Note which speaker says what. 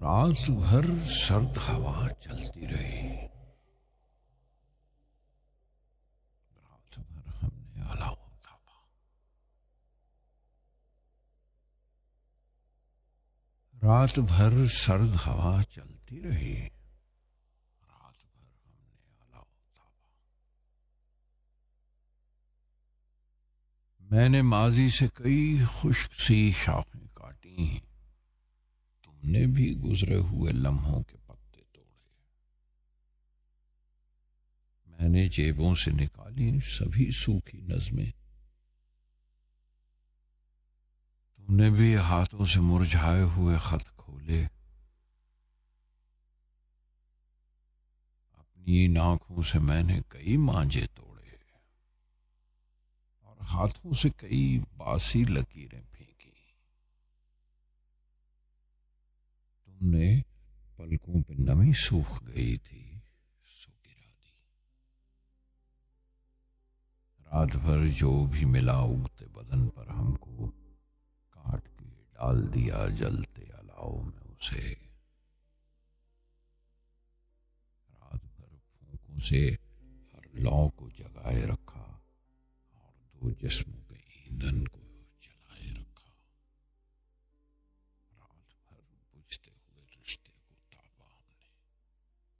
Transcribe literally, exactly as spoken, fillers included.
Speaker 1: رات بھر سرد ہوا چلتی رہی. رات بھر ہم نے الاؤ تھاپا. رات بھر سرد ہوا چلتی رہی. رات بھر ہم نے الاؤ تھاپا. میں نے ماضی سے کئی خشک سی شاخیں کاٹی ہیں. تم نے بھی گزرے ہوئے لمحوں کے پتے توڑے. میں نے جیبوں سے نکالی سبھی سوکھی نظمیں. تم نے بھی ہاتھوں سے مرجھائے ہوئے خط کھولے. اپنی ان آنکھوں سے میں نے کئی مانجے توڑے اور ہاتھوں سے کئی باسی لکیریں پھینکی. تم نے پلکوں پہ نمی سوکھ گئی تھی سو گرا دی. رات بھر جو بھی ملا اگتے بدن پر ہم کو کاٹ کے ڈال دیا جلتے الاؤ میں اسے. رات بھر پھونکوں سے ہر لو کو جگائے رکھا اور دو جسموں کے ایندھن کو